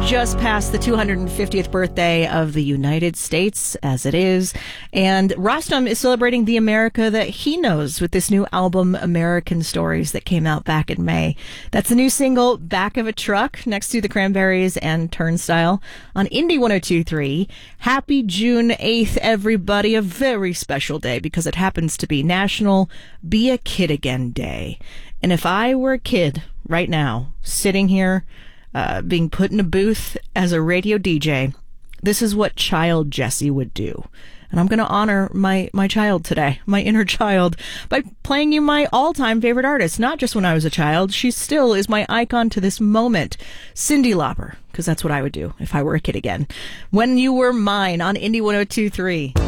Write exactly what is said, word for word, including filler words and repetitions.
just passed the two hundred fiftieth birthday of the United States, as it is, and Rostam is celebrating the America that he knows with this new album, American Stories, that came out back in May. That's the new single, Back of a Truck, next to the Cranberries and Turnstile on Indie one oh two point three. Happy June eighth, everybody. A very special day because it happens to be National Be a Kid Again Day. And if I were a kid right now, sitting here, Uh, being put in a booth as a radio D J, this is what child Jesse would do. And I'm going to honor my, my child today, my inner child, by playing you my all-time favorite artist, not just when I was a child. She still is my icon to this moment, Cyndi Lauper, because that's what I would do if I were a kid again. When You Were Mine on Indie one oh two point three.